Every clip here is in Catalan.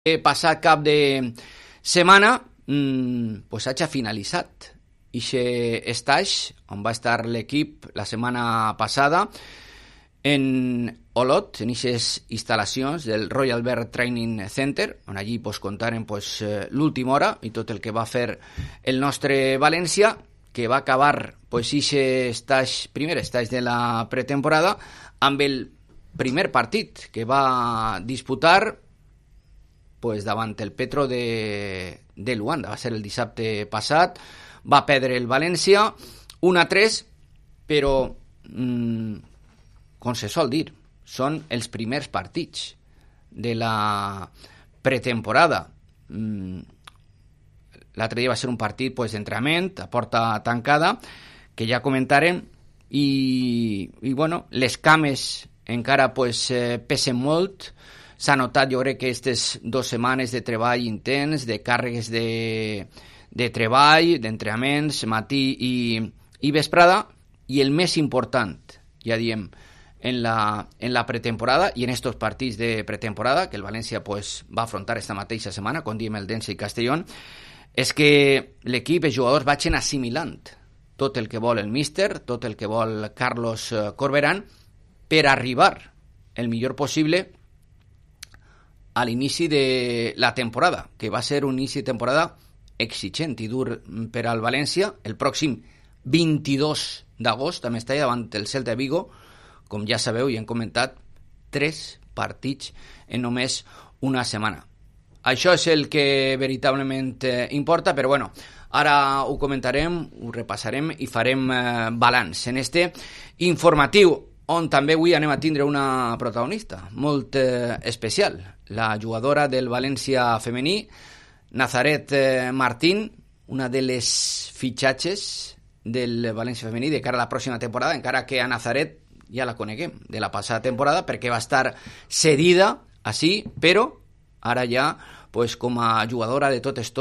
Passat cap de setmana pues hagi finalitzat ixe stage on va estar l'equip la setmana passada en Olot, en eixes instal·lacions del Royal Bear Training Center, on allí pues, contaren pues, l'última hora i tot el que va fer el nostre València, que va acabar pues, ixe primer stage de la pretemporada amb el primer partit que va disputar pues, davant el Petro de Luanda. Va ser el dissabte passat, va perdre el València 1-3, però com se sol dir, són els primers partits de la pretemporada. L'altre dia va ser un partit pues, d'entrenament a porta tancada, que ja comentarem, i bueno, les cames encara pues, pesen molt. S'ha notat, jo crec, que aquestes 2 setmanes de treball intens, de càrregues de treball, d'entrenaments, matí i vesprada, i el més important, ja diem, en la pretemporada i en estos partits de pretemporada que el València pues, va afrontar esta mateixa setmana, com diem el Dense i Castellón, és que l'equip, els jugadors, vagin assimilant tot el que vol el míster, tot el que vol Carlos Corberán, per arribar el millor possible a l'inici de la temporada, que va ser un inici de temporada exigent i dur per al València. El pròxim 22 d'agost també està davant el Celta de Vigo, com ja sabeu i hem comentat, 3 partits en només una setmana. Això és el que veritablement importa, però bueno, ara ho comentarem, ho repassarem i farem balanç en este informatiu, on també avui anem a tindre una protagonista molt especial, la jugadora del València femení, Nazaret Martín, una de les fitxatges del València femení de cara a la pròxima temporada, encara que a Nazaret ja la coneguem de la passada temporada perquè va estar cedida així, però ara ja pues, com a jugadora de totes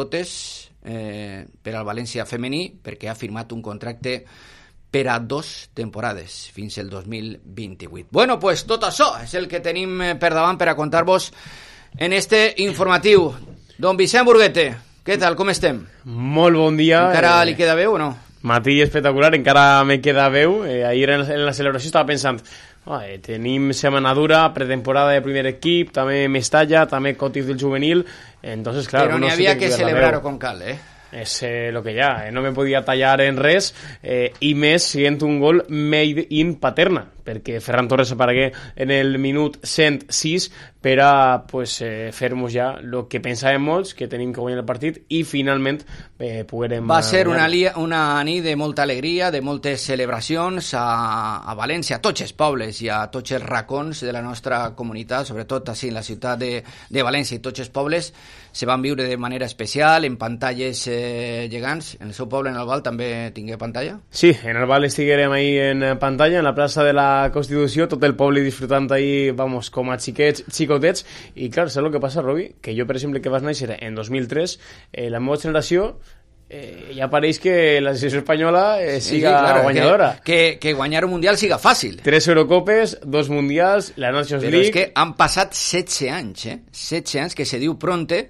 per al València femení, perquè ha firmat un contracte per a 2 temporades, fins el 2028. Bueno, pues tot això és el que tenim per davant per a contar-vos en este informatiu. Don Vicent Burguete, què tal, com estem? Molt bon dia. Encara li queda veu o no? Matí espectacular, encara me queda veu. Ahir en la celebració estava pensant, tenim setmana dura, pretemporada de primer equip, també Mestalla, també Cotis del juvenil, entonces claro... Però n'hi havia que celebrar-ho com cal, És lo que hi ha, no me podia tallar en res, i més sent un gol made in Paterna, perquè Ferran Torres aparegué en el minut 106 per a pues, fer-nos ja el que pensàvem molts, que tenim que guanyar el partit, i finalment poguérem... Va ser una nit de molta alegria, de moltes celebracions a València, a tots els pobles i a tots els racons de la nostra comunitat, sobretot així en la ciutat de València i tots els pobles, se van viure de manera especial, en pantalles gegants. En el seu poble, en el Val, també tingué pantalla? Sí, en el Val estiguérem ahí en pantalla, en la plaça de la Constitució, tot el poble disfrutant ahí, vamos, com a xicotets, i clar, saps el que passa, Robi? Que jo, per exemple, que vas néixer en 2003, la meva generació ja pareix que la selecció espanyola siga claro, guanyadora. Que guanyar un mundial siga fàcil. 3 Eurocopes, 2 mundials, la Nations League... Però és que han passat 16 anys, 16 anys, que se diu pronte,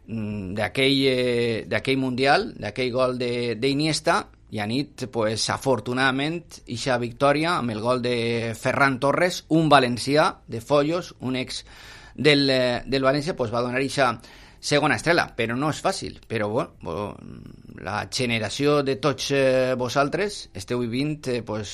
d'aquell mundial, d'aquell gol d'Iniesta, i a nit, pues, afortunadament, ixa victòria amb el gol de Ferran Torres, un valencià de Follos, un ex del València, pues, va donar ixa segona estrella, però no és fàcil. Però bueno, la generació de tots vosaltres esteu vivint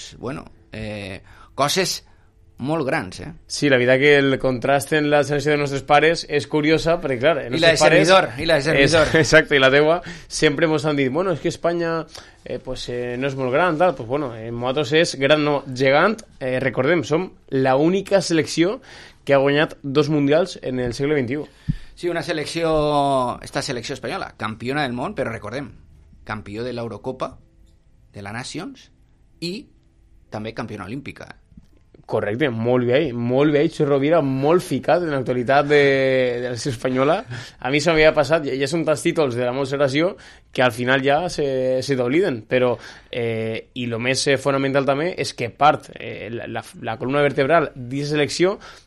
coses molt grans, Sí, la veritat que el contrast en la generació de nostres pares és curiosa, perquè clar... I la de servidor. Exacte, i la teua sempre ens han dit, bueno, és que Espanya no és molt gran, tal. Pues bueno, nosaltres és gran, no, gegant. Recordem, som la única selecció que ha guanyat 2 mundials en el segle XXI. Sí, esta selecció espanyola, campiona del món, però recordem, campió de l'Eurocopa, de la Nations, i també campiona olímpica. Correcte, molt bé, Xo Rovira, molt ficat en l'actualitat de la selecció espanyola. A mi s'havia passat, ja són tants títols de la meva generació que al final ja se t'obliden, però i el més fonamental també és que part la columna vertebral d'aquesta selecció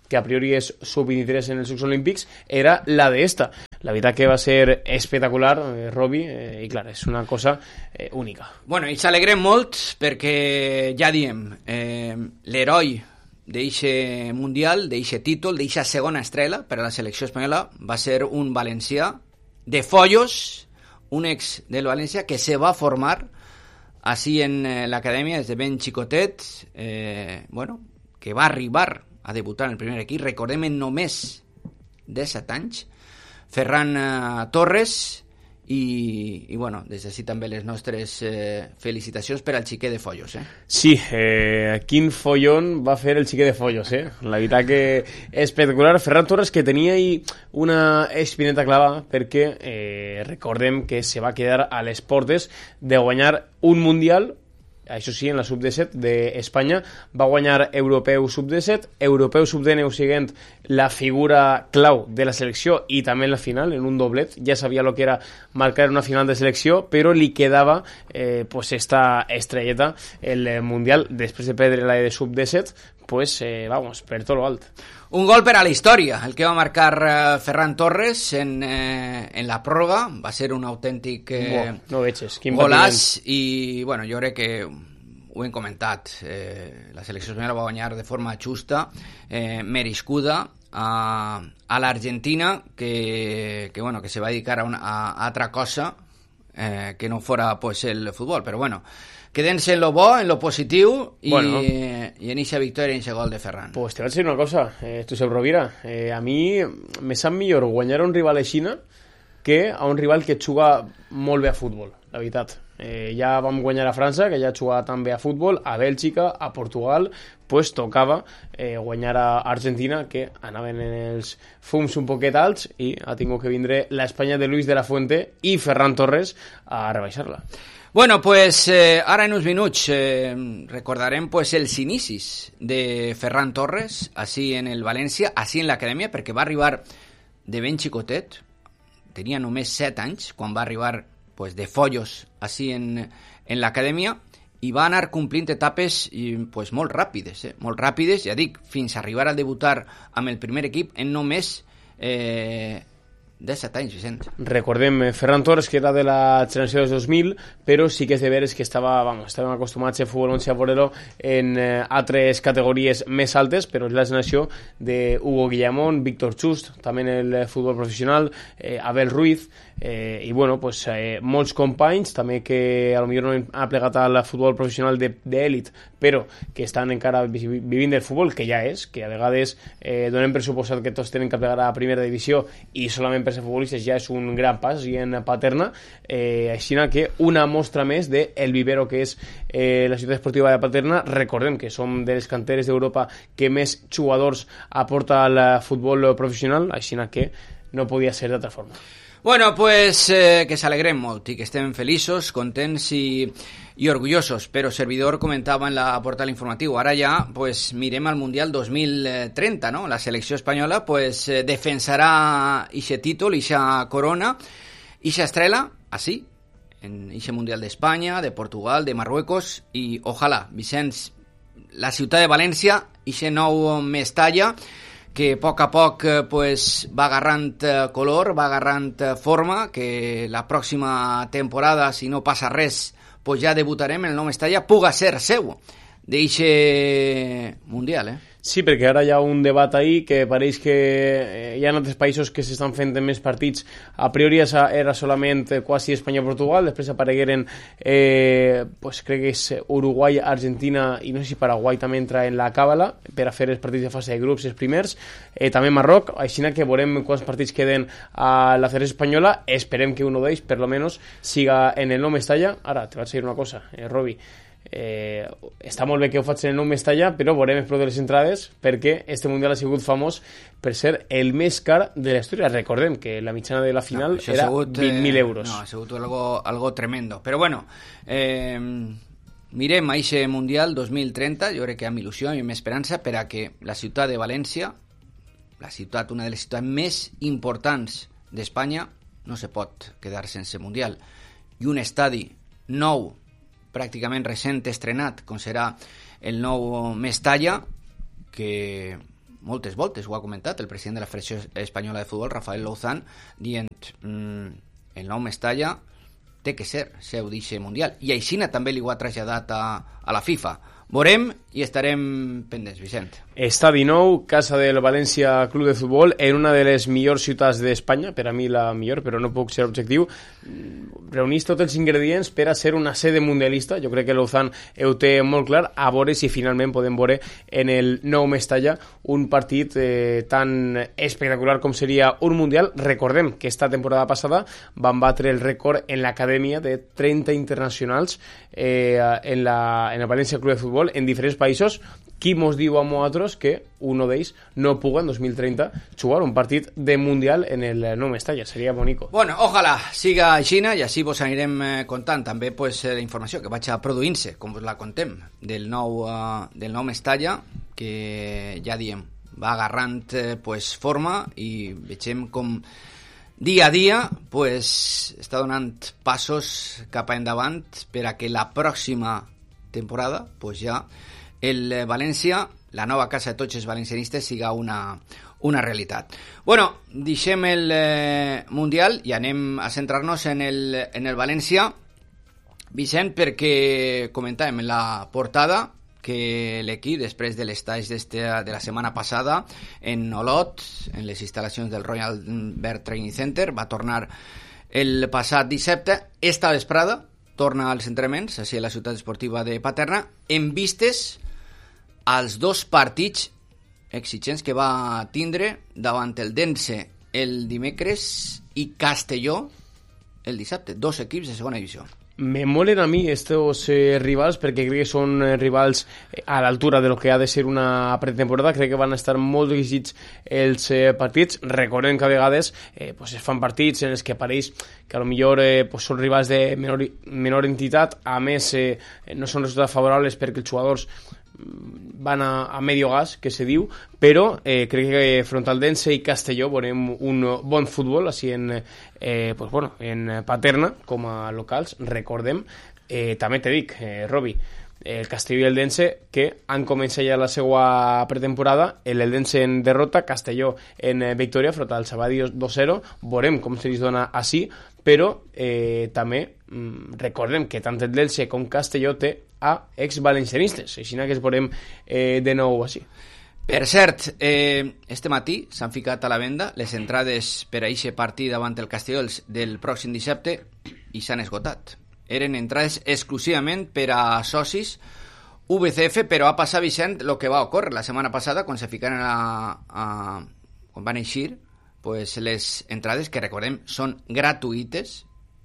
que a priori és sub-23 en els Jocs Olímpics, era la d'esta. La veritat que va ser espectacular, Robi, i clar, és una cosa única. Bueno, i s'alegrem molt perquè, ja diem, l'heroi d'eixe Mundial, d'eixe títol, d'eixa segona estrella per a la selecció espanyola va ser un valencià de Follos, un ex del València que se va formar així en l'acadèmia des de ben xicotet, bueno, que va arribar a debutar en el primer equip, recordem, en només 17 anys, Ferran Torres, i bueno, des d'ací també les nostres felicitacions per al xiquet de Follos. Sí, quin follón va fer el xiquet de Follos, la veritat que espectacular. Ferran Torres, que tenia ahí una espineta clava perquè recordem que se va quedar a les portes de guanyar un Mundial, això sí, en la sub-17 d'Espanya. Va guanyar Europeu sub-17, Europeu sub-19 siguent la figura clau de la selecció i també en la final, en un doblet. Ja sabia lo que era marcar una final de selecció, però li quedava pues esta estrelleta, el Mundial, després de perdre la de sub-17, pues vamos, per tot lo alt. Un gol per a la història, el que va marcar Ferran Torres en la pròrroga, va ser un autèntic no veig, golàs, i bueno, jo crec que ho hem comentat, la selecció espanyola va guanyar de forma justa, merescuda, a l'Argentina, que bueno, que se va dedicar a altra cosa que no fora pues el futbol, però bueno, quedem-se en lo bo, en lo positiu, i en eixa victòria, en eixa gol de Ferran. Pues te vaig dir una cosa, Josep Rovira, a mi me sap millor guanyar un rival aixina que a un rival que juga molt bé a futbol, la veritat. Ja vam guanyar a França, que ja jugava tan bé a futbol, a Bèlgica, a Portugal, pues tocava guanyar a Argentina, que anaven en els fums un poquet alts, i ha tingut que vindre l'Espanya de Luis de la Fuente i Ferran Torres a rebaixar-la. Bueno, pues ara en uns minuts recordarem pues els inicis de Ferran Torres, així en el València, així en l'acadèmia, perquè va arribar de ben xicotet, tenia només 7 anys, quan va arribar pues, de Follos, així en l'acadèmia, i va anar complint etapes pues, molt ràpides, ja dic, fins a arribar a debutar amb el primer equip en només 17 anys, Vicent. Recordem, Ferran Torres, que era de la generació dels 2000, però sí que és de veres que estàvem acostumats a futbol 11 a veure-lo en altres categories més altes, però és la generació de Hugo Guillamón, Víctor Chust, també en el futbol professional, Abel Ruiz, i bueno, pues, molts companys també que a lo millor no han plegat al futbol professional d'èlit, però que estan encara vivint del futbol, que ja és, que a vegades donem per suposat que tots tenen que plegar a primera divisió i solament per ser futbolistes ja és un gran pas, i en Paterna, així que una mostra més del vivero que és la ciutat esportiva de Paterna. Recordem que som de les canteres d'Europa que més jugadors aporta al futbol professional, així que no podia ser d'altra forma. Bueno, pues que s'alegrem molt i que estem feliços, contents i orgullosos, però servidor comentava en la portal informatiu, ara ja pues, mirem al Mundial 2030, no? La selecció espanyola pues, defensarà ixe títol, ixa corona, ixa estrella, així, en ixe Mundial d'Espanya, de Portugal, de Marruecos, i ojalà, Vicenç, la ciutat de València, ixe nou Mestalla, que a poc pues, va agarrant color, va agarrant forma, que la pròxima temporada, si no passa res, pues ja debutarem en el nou Mestalla, puga ser seu d'eixe Mundial, Sí, perquè ara hi ha un debat ahí que pareix que hi ha altres països que s'estan fent més partits. A priori era solament quasi Espanya-Portugal, després aparegueren pues crec que és Uruguai, Argentina i no sé si Paraguai també entra en la càbala per a fer els partits de fase de grups, els primers, també Marroc, així que veurem quants partits queden a la Federació Espanyola. Esperem que un d'ells, per lo menos, siga en el nou Mestalla. Ara, te vaig dir una cosa, Robi, està molt bé que ho faig en el nou Mestalla, però veurem prou de les entrades, perquè este Mundial ha sigut famós per ser el més car de la història. Recordem que la mitjana de la final era 20.000 euros. No, ha sigut algo tremendo. Però bueno, mirem a eixe Mundial 2030, jo crec que amb il·lusió i amb esperança, per a que la ciutat de València, una de les ciutats més importants d'Espanya, no se pot quedar sense Mundial. I un estadi nou, pràcticament recent estrenat, com serà el nou Mestalla, que moltes voltes, ho ha comentat el president de la Federació Espanyola de Futbol, Rafael Louzán, dient el nou Mestalla té que ser seu d'eixe Mundial. I així també li ho ha traslladat a la FIFA. Veurem i estarem pendents, Vicent. Estadi Nou, casa del València Club de Futbol, en una de les millors ciutats d'Espanya, per a mi la millor, però no puc ser objectiu. Reunís tots els ingredients per a ser una sede mundialista. Jo crec que Louzán ho té molt clar, a veure si finalment podem veure en el nou Mestalla un partit tan espectacular com seria un Mundial. Recordem que esta temporada passada van batre el rècord en l'acadèmia de 30 internacionals en el València Club de Futbol en diferents països. Qui mos diu a nosaltres que un d'ells no puga en 2030 jugar un partit de Mundial en el nou Mestalla? Seria bonico. Bueno, ojalà siga així i així vos anirem contant també pues, la informació que vaig a produint-se, com us la contem, del nou Mestalla, que ja diem, va agarrant pues, forma i vegem com dia a dia pues, està donant passos cap endavant per a que la pròxima temporada pues, ja el València, la nova casa de tots els valencianistes, siga una realitat. Bueno, deixem el Mundial i anem a centrar-nos en el València, Vicent, perquè comentàvem en la portada que l'equip, després de l'estage de la setmana passada en Olot, en les instal·lacions del Royal Bird Training Center, va tornar el passat dissabte. Esta vesprada torna als entrenaments, així a la ciutat esportiva de Paterna, en vistes als dos partits exigents que va tindre davant el Dense el dimecres i Castelló el dissabte, dos equips de segona divisió. Me molen a mi estos rivals perquè crec que són rivals a l'altura de lo que ha de ser una pretemporada. Crec que van estar molt exigits els partits. Recordem que a vegades pues es fan partits en els que pareix que a lo millor pues són rivals de menor entitat, a més no són resultats favorables perquè els jugadors van a medio gas, que se diu, però crec que front al Dense i Castelló veurem un bon futbol així en Paterna com a locals. Recordem, també te dic, Robi, el Castelló i el Dense que han començat ja la seva pretemporada, el Dense en derrota, Castelló en victòria front al Sabadell 2-0. Veurem com se li dona així, però també recordem que tant el Dense com Castelló té a ex-valencianistes, així que es veurem de nou així. Per cert, este matí s'han ficat a la venda les entrades per a eixe partit davant el Castelló del pròxim dissabte i s'han esgotat. Eren entrades exclusivament per a socis VCF, però ha passat, Vicent, el que va ocórrer la setmana passada quan se ficaren quan van eixir pues, les entrades, que recordem són gratuïtes,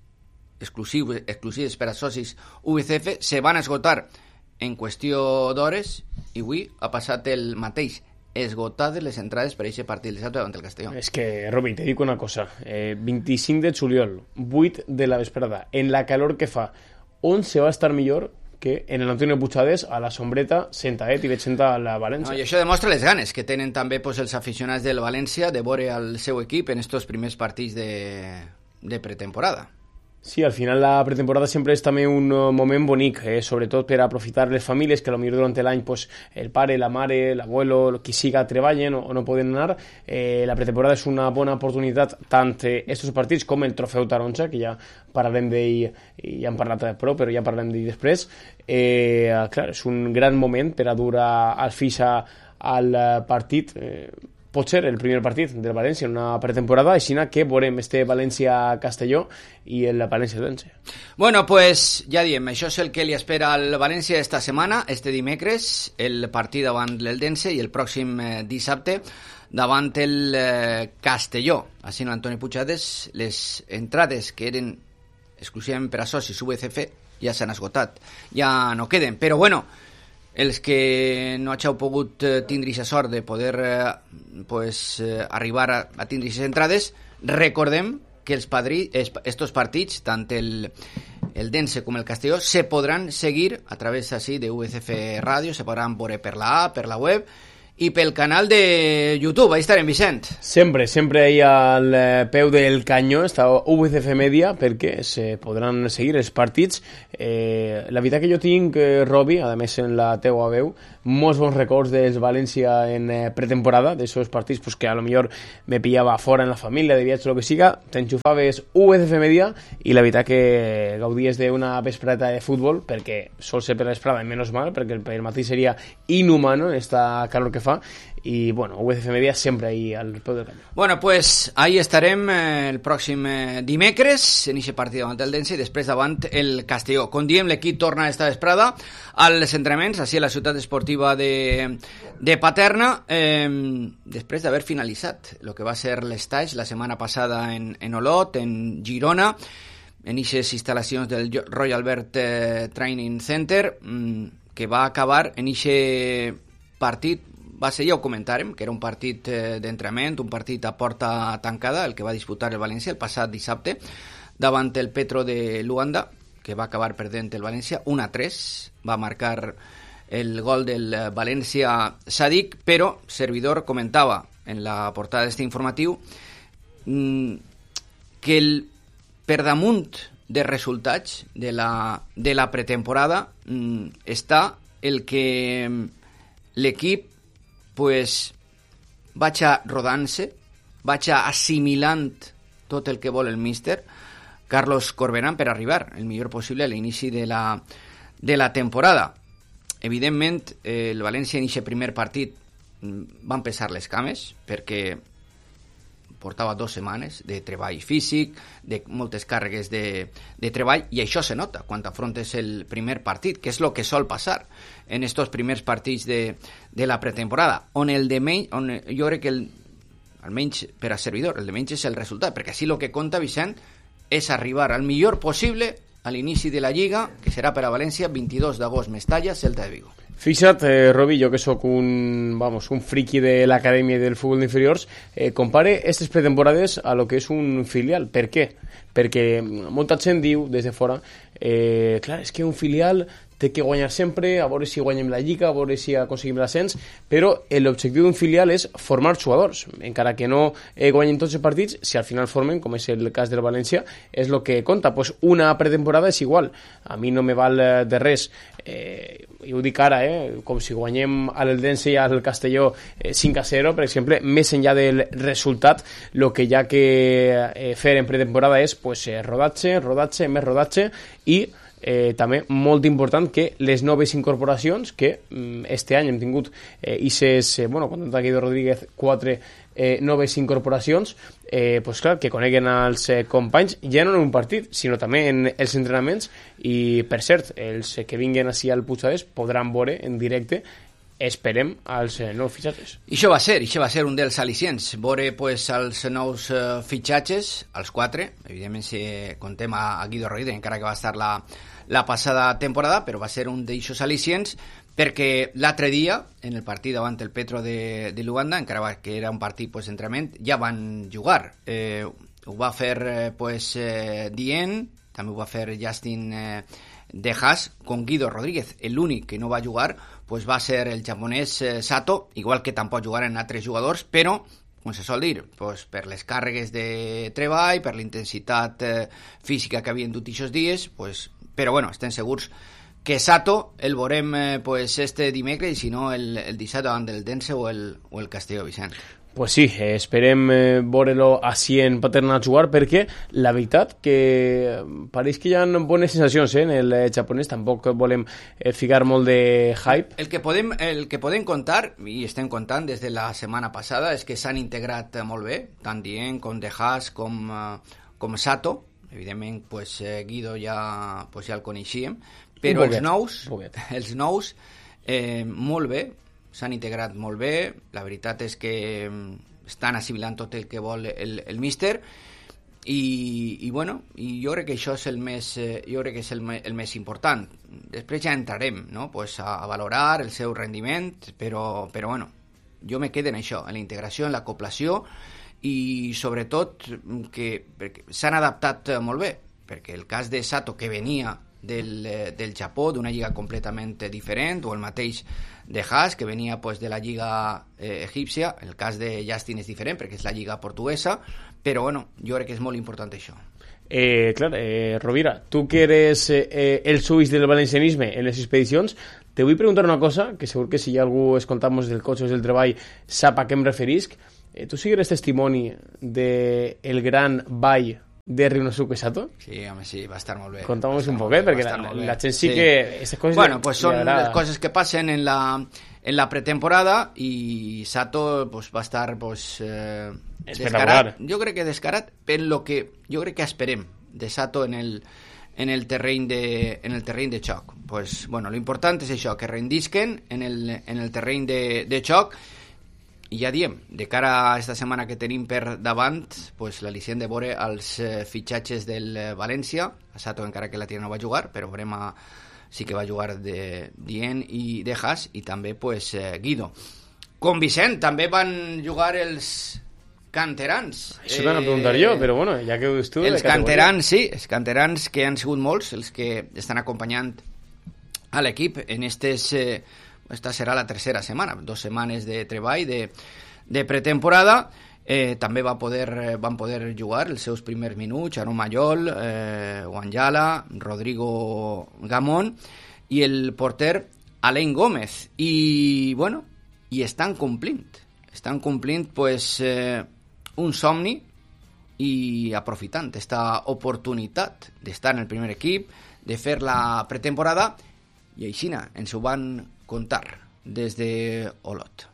exclusives per a socis VCF, se van esgotar en qüestió d'hores i avui ha passat el mateix, esgotades les entrades per a aquest partit dissabte davant el Castelló. És que, Robi, te dic una cosa, 25 de juliol, 8 de la vesprada, en la calor que fa, on se va estar millor que en el Antonio Puigades a la sombreta sentadet i veig a la València. No, i això demostra les ganes que tenen també pues, els aficionats del València de veure el seu equip en estos primers partits de pretemporada. Sí, al final la pretemporada sempre és també un moment bonic, sobretot per aprofitar les famílies que potser durant l'any pues, el pare, la mare, l'abuelo, qui siga treballen o no poden anar. La pretemporada és una bona oportunitat tant estos partits com el trofeu taronja, que ja parlarem d'ell i ja hem parlat prou, però ja parlarem d'ell després. Clar, és un gran moment per a dur als fills al partit. Pot ser el primer partit del València en una pretemporada, així que veurem este València-Castelló i el València-Dense. Bueno, pues ja diem, això és el que li espera al València esta setmana, este dimecres, el partit davant el Dense i el pròxim dissabte davant el Castelló. Així l'Antoni Puigades, les entrades que eren exclusivament per a socis VCF ja s'han esgotat, ja no queden, però bueno, els que no hàgiu pogut tindre aquesta sort de poder arribar a tindre aquestes entrades, recordem que estos partits, tant el Dense com el Castelló, se podran seguir a través així de VCF Ràdio, se podran veure per la app, per la web, i pel canal de YouTube. Ahí estarem, Vicent. Sempre ahí al peu del canyó està VCF Media perquè se podran seguir els partits. La veritat que jo tinc, Robi, a més en la teua veu, molts bons records dels València en pretemporada, d'aquests partits pues, que a lo millor me pillava fora en la família, de viatge o el que siga, t'enxufaves VCF Media i la veritat que gaudies d'una vesprada de futbol, perquè sol ser per la vesprada, menys mal, perquè el matí seria inhumano en esta calor que fa, i bueno, VCF Media sempre ahí al peu del canyó. Bueno, pues ahí estarem el pròxim dimecres en aquest partit davant el Dense i després davant el Castelló. Com diem, l'equip torna esta vesprada als entrenaments, així a la ciutat esportiva de Paterna, després d'haver finalitzat el que va ser l'estage la setmana passada en Olot, en Girona, en aquestes instal·lacions del Royal Albert Training Center, que va acabar en aquest partit. Va ser, ja ho comentàrem, que era un partit d'entrenament, un partit a porta tancada, el que va disputar el València el passat dissabte, davant el Petro de Luanda, que va acabar perdent el València 1-3, va marcar el gol del València Sadik, però Servidor comentava en la portada d'este informatiu que per damunt de resultats de la pretemporada està el que l'equip pues vaig rodant-se, vaig assimilant tot el que vol el míster Carlos Corberán per arribar el millor possible a l'inici de la temporada. Evidentment, el València en aquest primer partit van pesar les cames perquè portava 2 setmanes de treball físic, de moltes càrregues de treball, i això se nota quan afrontes el primer partit, que és el que sol passar en estos primers partits de la pretemporada, on jo crec que almenys per a Servidor, el de menys és el resultat, perquè així el que compta, Vicent, és arribar al millor possible a l'inici de la Lliga, que serà per a València 22 d'agost, Mestalla, Celta de Vigo. Fixa't, Robi, jo que sóc un friki de l'acadèmia del futbol d'inferiors, compare aquestes pretemporades a lo que és un filial. Per què? Perquè molta gent diu des de fora, clar, és que un filial té que guanyar sempre, a veure si guanyem la Lliga, a veure si aconseguim l'ascens, però l'objectiu d'un filial és formar jugadors, encara que no guanyen tots els partits, si al final formen, com és el cas del València, és el que compta. Pues una pretemporada és igual, a mi no me val de res, i ho dic ara, com si guanyem a l'Eldense i al Castelló 5-0, per exemple, més enllà del resultat, el que hi ha que fer en pretemporada és pues, rodatge, més rodatge, i també molt important que les noves incorporacions que este any hem tingut quan compta Guido Rodríguez 4 noves incorporacions, pues clar, que coneguen els companys ja no en un partit, sinó també en els entrenaments, i per cert, els que vinguen així al Puigdàlber podran veure en directe, esperem, als nous fitxatges. I això va ser un dels al·licients, veure pues, els nous fitxatges, els 4, evidentment si contem a Guido Rodríguez, encara que va estar la passada temporada, però va ser un d'aixos al·licients, perquè l'altre dia, en el partit davant el Petro de Luanda, encara que era un partit pues, d'entrenament, ja van jugar. Ho va fer Dient, també ho va fer Justin de Haas con Guido Rodríguez. L'únic que no va jugar pues, va ser el japonès Sato, igual que tampoc jugaren altres jugadors, però, com se sol dir, pues, per les càrregues de treball, per la intensitat física que havien dut aquests dies, pues, però bueno, estem segurs que Sato el veurem este dimecres, i si no el dissabte davant del Dense o el Castelló, Vicent. Pues sí, esperem veure-lo així en Paterna jugar, perquè la veritat que pareix que hi ha bones sensacions en el japonès, tampoc volem ficar molt de hype. El que podem contar, i estem contant des de la setmana passada, és que s'han integrat molt bé, tant Dient com De Haas com Sato. Evidentment pues, Guido ja el coneixíem, però els nous molt bé, s'han integrat molt bé. La veritat és que estan assimilant tot el que vol el míster, i bueno, jo crec que això és el més important. Després ja entrarem, no? Pues a valorar el seu rendiment, però bueno, jo me quedo en això, en la integració, en l'acoplació, i sobretot que s'han adaptat molt bé, perquè el cas de Sato, que venia del Japó, d'una lliga completament diferent, o el mateix de Haas, que venia pues, de la lliga egípcia. El cas de Justin és diferent perquè és la lliga portuguesa, però bueno, jo crec que és molt important això. Claro, Rovira, tú que eres el suis del valencianisme en les expedicions, te vull preguntar una cosa, que segur que si algú escoltamos del cotxe o del treball sap a què em referisc. Tu sí que eres testimoni del gran ball de Ryunosuke Sato? Sí, home, sí, va estar molt bé. Conta'm-nos un poquet, perquè la gent sí que... Aquestes coses bueno, pues són les coses que passen en la pretemporada, i Sato pues, va estar pues, descarat. Jo crec que descarat per lo que jo crec que esperem de Sato en el terreny de xoc. Pues, bueno, lo important és això, que rendisquen en el terreny de xoc. I ja diem, de cara a esta setmana que tenim per davant, pues, l'al·licient de veure els fitxatges del València. A Sato encara que la tira no va jugar, però veurem sí que va jugar de Dien i de Haas, i també pues, Guido. Com Vicent, també van jugar els canterans. Això t'han a preguntar jo, però bueno, ja que ho dius tu... Els canterans, sí, els canterans que han sigut molts, els que estan acompanyant a l'equip en esta serà la tercera setmana, 2 setmanes de treball de pretemporada. També van poder jugar els seus primers minuts Aaron Mayol, Wanjala, Rodrigo Gamón i el porter Alain Gómez. I bueno, i estan complint pues, un somni, i aprofitant esta oportunitat d'estar en el primer equip, de fer la pretemporada, i així ens ho van contar des de Olot.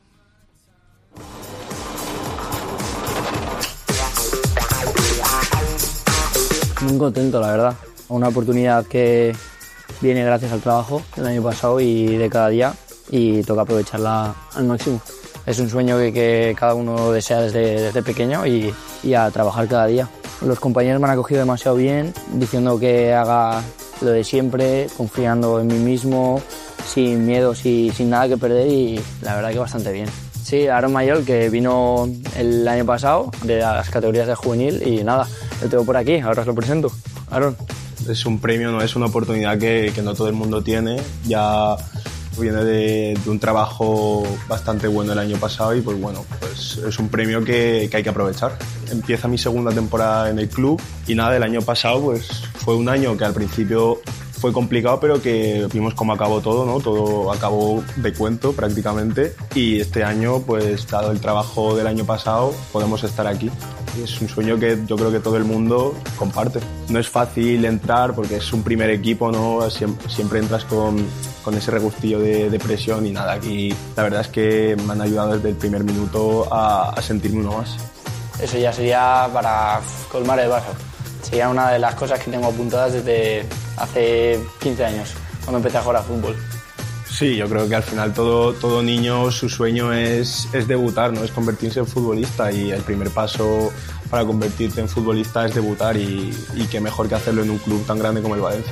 Muy contento, la verdad. Una oportunidad que viene gracias al trabajo del año pasado y de cada día, y toca aprovecharla al máximo. Es un sueño que cada uno desea desde pequeño, y a trabajar cada día. Los compañeros me han acogido demasiado bien, diciendo que haga lo de siempre, confiando en mí mismo, sin miedo, sin nada que perder, y la verdad que bastante bien. Sí, Aaron Mayol, que vino el año pasado de las categorías de juvenil, y nada, lo tengo por aquí, ahora os lo presento. Aaron. Es un premio, no es una oportunidad que no todo el mundo tiene. Ya viene de un trabajo bastante bueno el año pasado, y pues bueno, pues es un premio que hay que aprovechar. Empieza mi segunda temporada en el club, y nada, el año pasado pues fue un año que al principio fue complicado, pero que vimos cómo acabó todo, ¿no? Todo acabó de cuento prácticamente, y este año, pues dado el trabajo del año pasado, podemos estar aquí. Es un sueño que yo creo que todo el mundo comparte. No es fácil entrar porque es un primer equipo, ¿no? Siempre entras con ese regustillo de presión, y nada, aquí la verdad es que me han ayudado desde el primer minuto a sentirme uno más. Eso ya sería para colmar el vaso. Sería una de las cosas que tengo apuntadas desde hace 15 años, cuando empecé a jugar a fútbol. Sí, yo creo que al final todo niño, su sueño es debutar, ¿no? Es convertirse en futbolista, y el primer paso para convertirte en futbolista es debutar, y qué mejor que hacerlo en un club tan grande como el Valencia.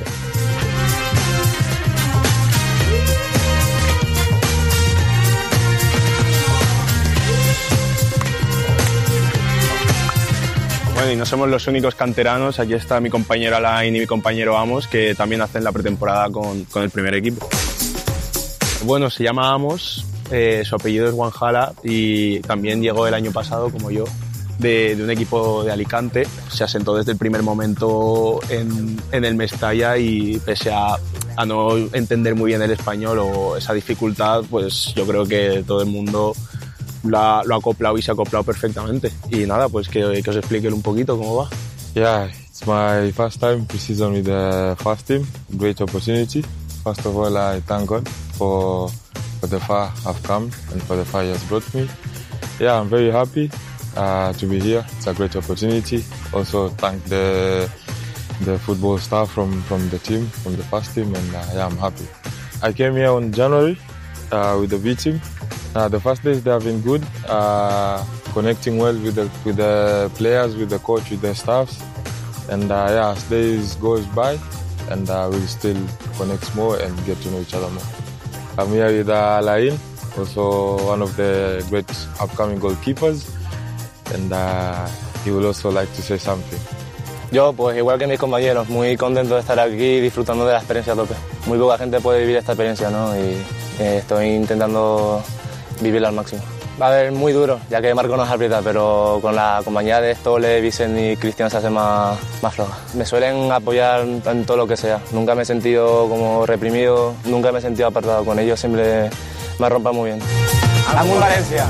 Bueno, y no somos los únicos canteranos. Aquí está mi compañero Alain y mi compañero Amos, que también hacen la pretemporada con el primer equipo. Bueno, se llama Amos, su apellido es Wanjala, y también llegó el año pasado, como yo, de un equipo de Alicante. Se asentó desde el primer momento en el Mestalla, y pese a no entender muy bien el español o esa dificultad, pues yo creo que todo el mundo lo ha acoplado, y se ha acoplado perfectamente. Y nada, pues que os explique un poquito cómo va. Yeah, it's my first time pre-season with the first team. Great opportunity. First of all, I thank God for the far I've come and for the far He has brought me. Yeah, I'm very happy to be here. It's a great opportunity. Also thank the football staff from the team, from the first team, and yeah, I'm happy. I came here on January with the B team. The first days they have been good, connecting well with the players, with the coach, with the staffs, and yeah, as days goes by, and we'll still connect more and get to know each other more. I'm here with Alain, also one of the great upcoming goalkeepers, and he will also like to say something. Yo, pues igual que mis compañeros, muy contento de estar aquí disfrutando de la experiencia a tope. Muy poca gente puede vivir esta experiencia, ¿no? Y estoy intentando vivirla al máximo. Va a haber muy duro, ya que Marco nos aprieta, pero con la compañía de Stole, Vicent y Cristian se hace más floja. Me suelen apoyar en todo lo que sea. Nunca me he sentido como reprimido, nunca me he sentido apartado. Con ellos siempre me rompen muy bien. ¡Vamos, Valencia!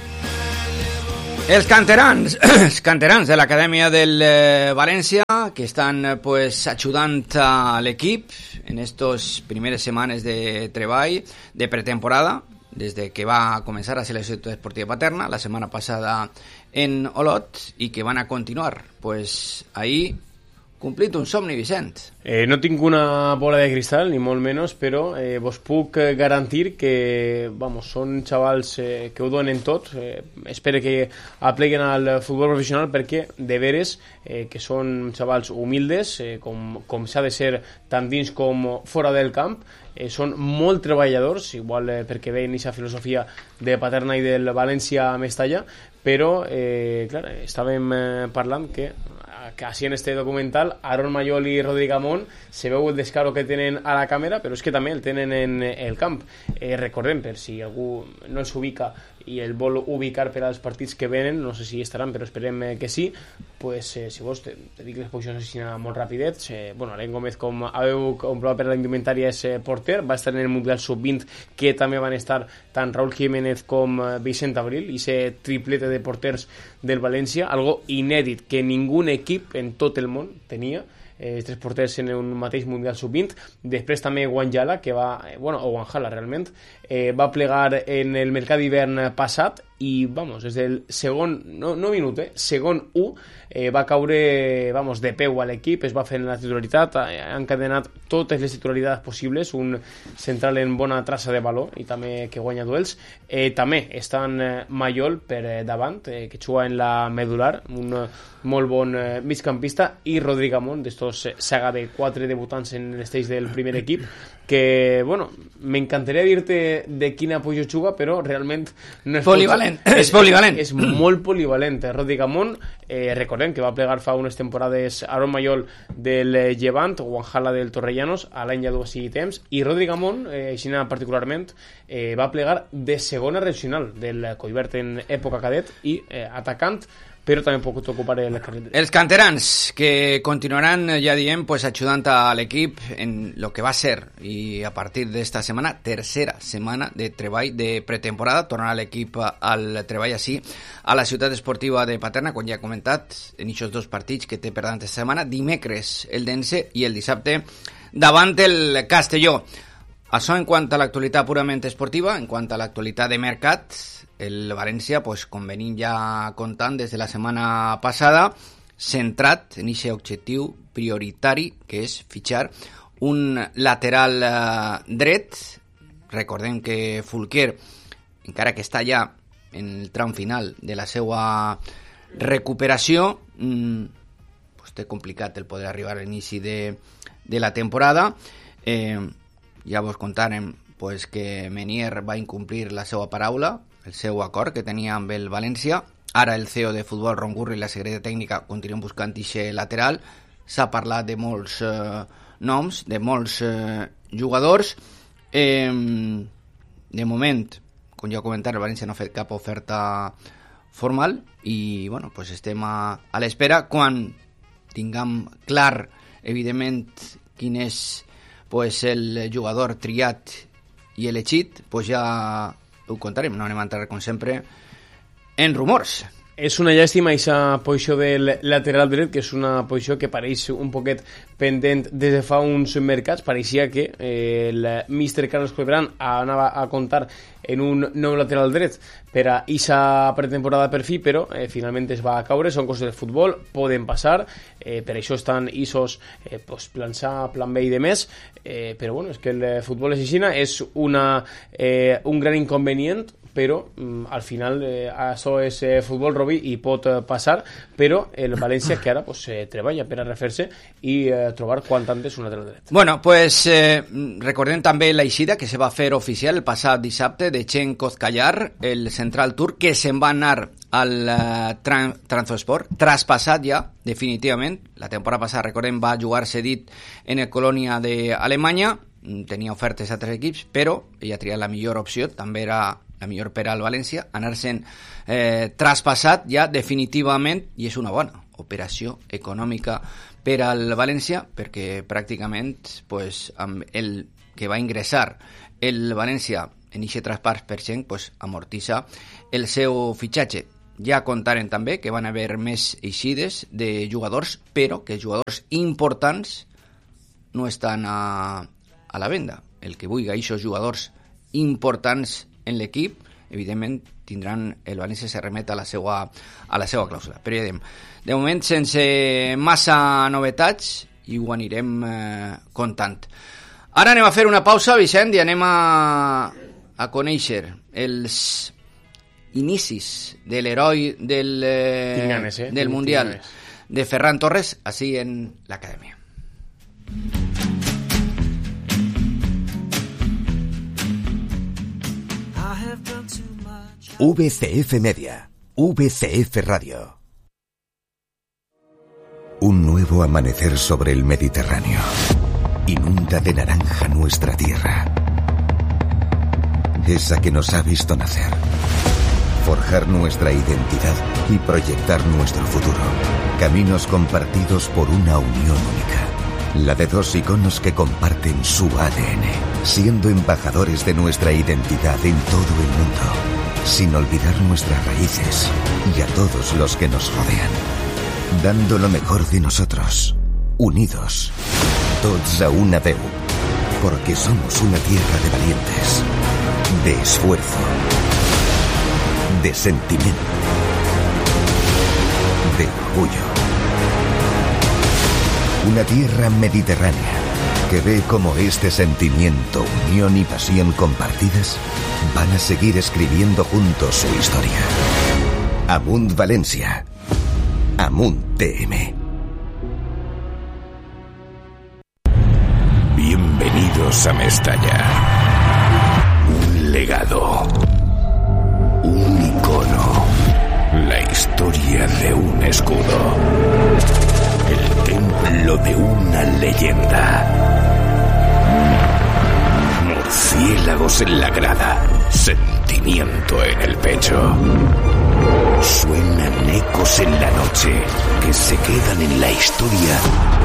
Els canterans de l'acadèmia del València, que estan pues ajudant a l'equip en estos primeres setmanes de treball, de pretemporada, des de que va començar a ser la Ciutat Esportiva Paterna la setmana passada en Olot, i que van a continuar pues ahí complit un somni, Vicent. No tinc una bola de cristal, ni molt menys, però vos puc garantir que són xavals que ho donen tot. Espero que apleguen al futbol professional perquè, de veres, que són xavals humildes, com s'ha de ser tant dins com fora del camp. Són molt treballadors, igual perquè veien aquesta filosofia de Paterna i del València Mestalla, però, clar, estàvem parlant que així en este documental Aaron Mayol i Rodrigo Amón se veu el descaro que tenen a la càmera, però és que també el tenen en el camp. Recordem, per si algú no els ubica i el vol ubicar per als partits que venen, no sé si estaran, però esperem que sí, pues, si vols te dic les posicions així molt rapidets. Alain Gómez, com heu comprovat per la indumentària, és porter, va estar en el Mundial Sub-20, que també van estar tant Raúl Jiménez com Vicent Abril, i ser triplete de porters del València, algo inèdit que ningú equip en tot el món tenia, tres porters en un mateix Mundial Sub-20. Després també Wanjala, que va, o Wanjala realment, va plegar en el mercat d'hivern passat i, des del segon, no minut, segon 1, va caure, de peu a l'equip, es va fer en la titularitat, ha encadenat totes les titularitats possibles, un central en bona traça de valor i també que guanya duels. També estan Mayol per davant, que juga en la medular, un molt bon migcampista, i Rodrigo Amón, d'estos saga de 4 debutants en l'estage del primer equip, que, m'encantaria dir-te de quina posició juga, però realment no és polivalent. És polivalent. És molt polivalent. Rodrigo Amón, recordem que va plegar fa unes temporades Aaron Mayol del Llevant, Wanjala del Torrellanos, a l'any ja 2 temps, i Rodrigo Amón, així particularment, va plegar de segona regional del Collbert en època cadet i atacant, però també pot ocupar el carrer. Els canterans que continuaran, ja diem, pues ajudant a l'equip en lo que va ser, i a partir d'esta setmana, tercera setmana de treball de pretemporada, tornarà l'equip al treball així a la Ciutat Esportiva de Paterna, com ja he comentat, en aquests dos partits que té per davant aquesta setmana, dimecres el d'Ence i el dissabte davant el Castelló. Això en quant a l'actualitat purament esportiva. En quant a l'actualitat de mercat, el València, com venim ja comptant des de la setmana passada, centrat en aquest objectiu prioritari, que és fitxar un lateral dret. Recordem que Fulquier, encara que està ja en el tram final de la seva recuperació, té complicat el poder arribar a l'inici de la temporada. Ja vos contarem que Menier va incomplir la seva paraula, el seu acord que tenia amb el València. Ara el CEO de futbol, Ron Gurri, i la secretaria tècnica continuen buscant aquest lateral. S'ha parlat de molts noms, de molts jugadors. De moment, com ja he comentat, el València no ha fet cap oferta formal i estem a l'espera. Quan tinguem clar, evidentment, quin és el jugador triat i elegit, ja ho contarem. No anem a entrar, com sempre, en rumors. És una llàstima aquesta posició del lateral dret, que és una posició que pareix un poquet pendent des de fa uns mercats. Pareixia que el míster Carlos Cuebrán anava a comptar en un nou lateral dret per a aquesta pretemporada per fi, però finalment es va caure. Són coses del futbol, poden passar, per això estan ISOs plan A, plan B i de més, però és que el futbol és així, és un gran inconvenient però al final això és futbol, Robi, i pot passar, però el València que ara pues, treballa per a refer-se i trobar quant antes un altre dret. Bueno, pues recordem també l'eixida que se va fer oficial el passat dissabte de Chen Kozkayar, el central turc, que se'n va anar al Trabzonspor, traspassat ja definitivament. La temporada passada, recordem, va jugar cedit en el Colònia d'Alemanya, tenia ofertes a altres equips, però ella triat la millor opció, també era la millor per al València, anar-se'n traspassat ja definitivament, i és una bona operació econòmica per al València, perquè pràcticament pues, amb el que va ingressar el València en aquest traspàs per Chen, pues, amortitza el seu fitxatge. Ja contaren també que van haver més eixides de jugadors, però que els jugadors importants no estan a la venda. El que vulgui aquests jugadors importants en l'equip, evidentment tindran, el València se remet a la seva clàusula. Però ja diem, de moment sense massa novetats i ho anirem contant. Ara anem a fer una pausa, Vicent, i anem a conèixer els inicis de l'heroi del Mundial de Ferran Torres, així en l'acadèmia. VCF Media, VCF Radio. Un nuevo amanecer sobre el Mediterráneo inunda de naranja nuestra tierra, esa que nos ha visto nacer, forjar nuestra identidad y proyectar nuestro futuro. Caminos compartidos por una unión única, la de dos iconos que comparten su ADN, siendo embajadores de nuestra identidad en todo el mundo, sin olvidar nuestras raíces y a todos los que nos rodean, dando lo mejor de nosotros, unidos, tots a una veu, porque somos una tierra de valientes, de esfuerzo, de sentimiento, de orgullo. Una tierra mediterránea que ve como este sentimiento, unión y pasión compartidas van a seguir escribiendo juntos su historia. Amunt Valencia, Amunt TM. Bienvenidos a Mestalla. Un legado, un icono, la historia de un escudo, el templo de una leyenda. Murciélagos en la grada, sentimiento en el pecho. Suenan ecos en la noche que se quedan en la historia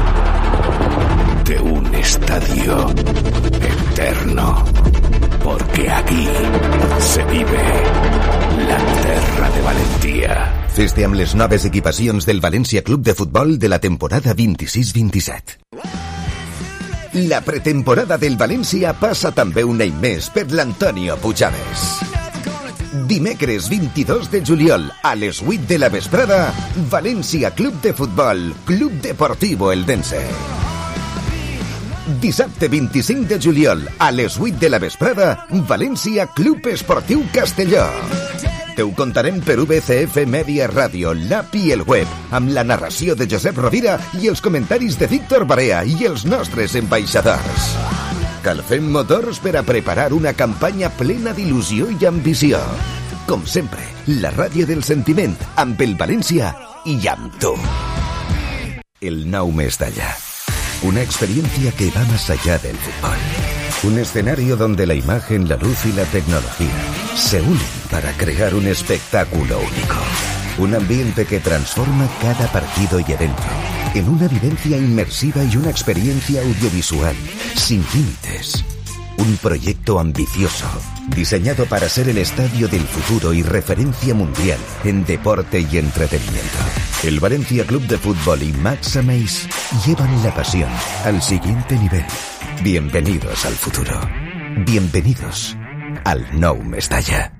de un estadio eterno. Porque aquí se vive la terra de valentia. Feste amb les noves equipacions del València Club de Futbol de la temporada 26-27. La pretemporada del València passa també un any més per l'Antonio Pujaves. Dimecres 22 de juliol a les 8 de la vesprada, València Club de Futbol, Club Deportivo Eldense. Dissabte 25 de juliol a les 8 de la vesprada, València Club Esportiu Castelló. Te ho contarem per VCF Media Ràdio, l'app i el web, amb la narració de Josep Rovira i els comentaris de Víctor Barea i els nostres ambaixadors. Calfem motors per a preparar una campanya plena d'il·lusió i ambició. Com sempre, la ràdio del sentiment, amb el València i amb tu. El nou Mestalla. Una experiencia que va más allá del fútbol. Un escenario donde la imagen, la luz y la tecnología se unen para crear un espectáculo único. Un ambiente que transforma cada partido y evento en una vivencia inmersiva y una experiencia audiovisual sin límites. Un proyecto ambicioso, diseñado para ser el estadio del futuro y referencia mundial en deporte y entretenimiento. El Valencia Club de Fútbol y Max Ameis llevan la pasión al siguiente nivel. Bienvenidos al futuro. Bienvenidos al nou Mestalla.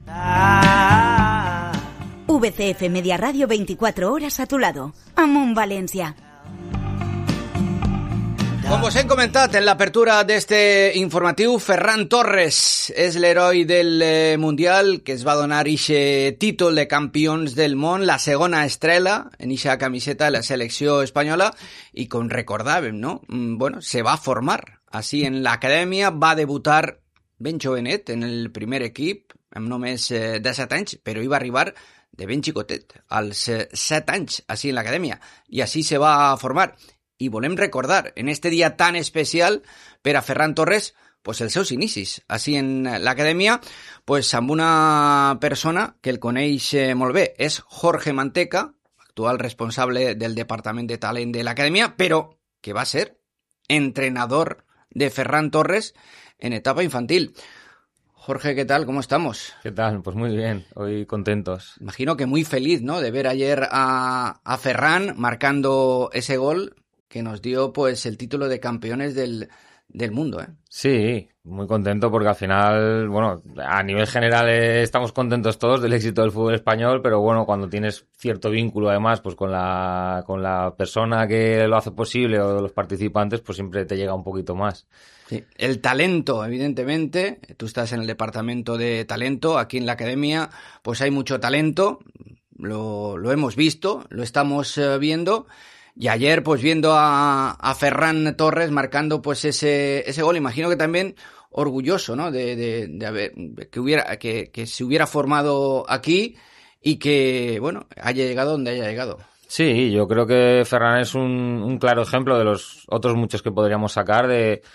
VCF Media Radio, 24 horas a tu lado. Amunt Valencia. Com vos hem comentat en l'apertura d'este informatiu, Ferran Torres és l'heroi del Mundial que es va donar ixe títol de campions del món, la segona estrela en ixa camiseta de la selecció espanyola, i com recordàvem, no? Bueno, se va formar així en l'acadèmia, va debutar ben jovenet en el primer equip, amb només 17 anys, però hi va arribar de ben xicotet, als 7 anys, així en l'acadèmia, i així se va formar. I volem recordar, en este dia tan especial per a Ferran Torres, pues els seus inicis, així en l'acadèmia, pues amb una persona que el coneix molt bé, és Jorge Manteca, actual responsable del Departament de Talent de l'acadèmia, però que va ser entrenador de Ferran Torres en etapa infantil. Jorge, ¿qué tal? ¿Cómo estamos? ¿Qué tal? Pues muy bien, hoy contentos. Imagino que muy feliz, ¿no?, de ver ayer a Ferran marcando ese gol que nos dio pues el título de campeones del mundo, ¿eh? Sí, muy contento porque al final, bueno, a nivel general estamos contentos todos del éxito del fútbol español, pero bueno, cuando tienes cierto vínculo además pues con la persona que lo hace posible o los participantes, pues siempre te llega un poquito más. Sí, el talento, evidentemente, tú estás en el departamento de talento, aquí en la academia pues hay mucho talento, lo hemos visto, lo estamos viendo. Y ayer, pues viendo a Ferran Torres marcando pues ese gol, imagino que también orgulloso, ¿no?, de haber que se hubiera formado aquí y que, bueno, haya llegado donde haya llegado. Sí, yo creo que Ferran es un claro ejemplo de los otros muchos que podríamos sacar de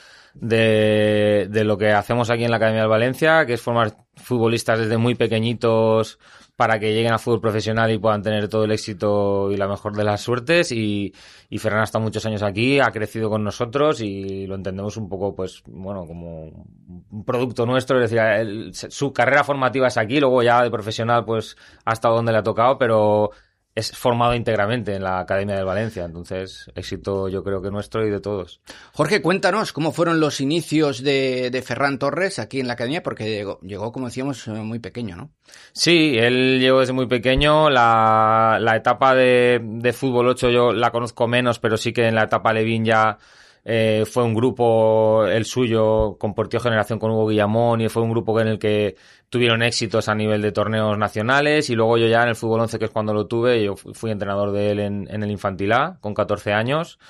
lo que hacemos aquí en la Academia del Valencia, que es formar futbolistas desde muy pequeñitos para que lleguen al fútbol profesional y puedan tener todo el éxito y la mejor de las suertes. Y Ferran ha estado muchos años aquí, ha crecido con nosotros y lo entendemos un poco, pues, bueno, como un producto nuestro. Es decir, su carrera formativa es aquí, luego ya de profesional, pues, ha estado donde le ha tocado, pero es formado íntegramente en la Academia del Valencia. Entonces, éxito yo creo que nuestro y de todos. Jorge, cuéntanos cómo fueron los inicios de Ferran Torres aquí en la Academia, porque llegó, como decíamos, muy pequeño, ¿no? Sí, él llegó desde muy pequeño. La etapa de fútbol 8 yo la conozco menos, pero sí que en la etapa Levín ya fue un grupo, el suyo, compartió generación con Hugo Guillamón, y fue un grupo en el que tuvieron éxitos a nivel de torneos nacionales. Y luego yo ya en el fútbol 11, que es cuando lo tuve, yo fui entrenador de él en el Infantil A, con 14 años.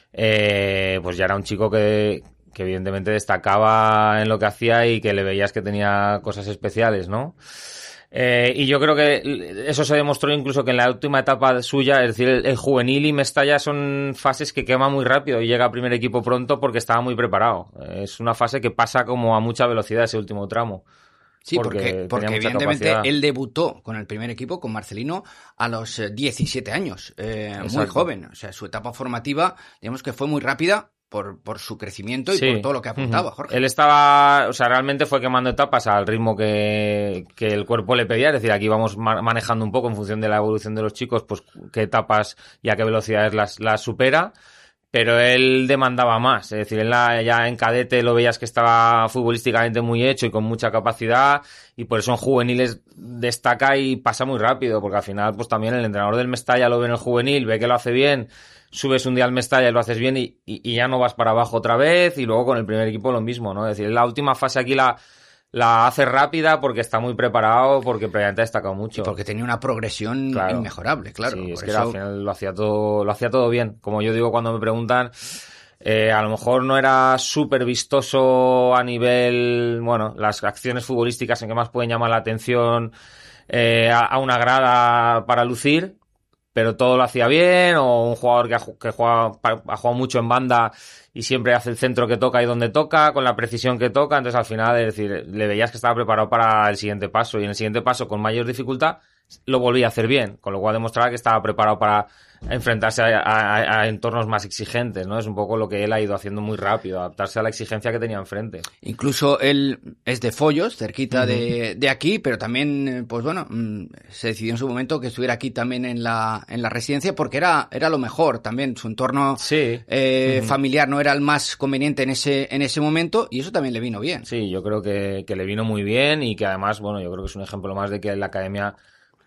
Pues ya era un chico que evidentemente destacaba en lo que hacía y que le veías que tenía cosas especiales, ¿no? Y yo creo que eso se demostró incluso que en la última etapa suya, es decir, el juvenil y Mestalla son fases que quema muy rápido y llega a primer equipo pronto porque estaba muy preparado. Es una fase que pasa como a mucha velocidad ese último tramo. Sí, porque evidentemente él debutó con el primer equipo, con Marcelino, a los 17 años, muy joven. O sea, su etapa formativa, digamos que fue muy rápida por su crecimiento y sí, por todo lo que apuntaba, Jorge. Él estaba, o sea, realmente fue quemando etapas al ritmo que el cuerpo le pedía. Es decir, aquí vamos manejando un poco en función de la evolución de los chicos, pues qué etapas y a qué velocidades las supera. Pero él demandaba más, es decir, él ya en cadete lo veías que estaba futbolísticamente muy hecho y con mucha capacidad, y por eso en juveniles destaca y pasa muy rápido, porque al final pues también el entrenador del Mestalla lo ve en el juvenil, ve que lo hace bien, subes un día al Mestalla y lo haces bien y ya no vas para abajo otra vez, y luego con el primer equipo lo mismo, ¿no? Es decir, la última fase aquí la hace rápida porque está muy preparado, porque previamente ha destacado mucho. Y porque tenía una progresión inmejorable, claro. Sí, es que al final lo hacía todo bien. Como yo digo cuando me preguntan, a lo mejor no era súper vistoso a nivel, bueno, las acciones futbolísticas en que más pueden llamar la atención a una grada para lucir, pero todo lo hacía bien, o un jugador que ha jugado mucho en banda y siempre hace el centro que toca y donde toca, con la precisión que toca. Entonces al final, es decir, le veías que estaba preparado para el siguiente paso, y en el siguiente paso con mayor dificultad lo volvía a hacer bien, con lo cual demostraba que estaba preparado para enfrentarse a entornos más exigentes, ¿no? Es un poco lo que él ha ido haciendo muy rápido, adaptarse a la exigencia que tenía enfrente. Incluso él es de Follos, cerquita de aquí, pero también, pues bueno, se decidió en su momento que estuviera aquí también en la residencia, porque era lo mejor también. Su entorno familiar no era el más conveniente en ese momento, y eso también le vino bien. Sí, yo creo que le vino muy bien, y que además, bueno, yo creo que es un ejemplo más de que la academia,